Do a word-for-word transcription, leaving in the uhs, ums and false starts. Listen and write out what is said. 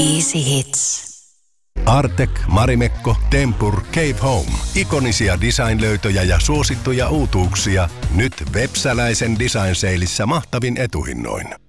Easy Hits. Artek, Marimekko, Tempur, Cave Home. Ikonisia design-löytöjä ja suosittuja uutuuksia. Nyt Vepsäläisen design-seilissä mahtavin etuhinnoin.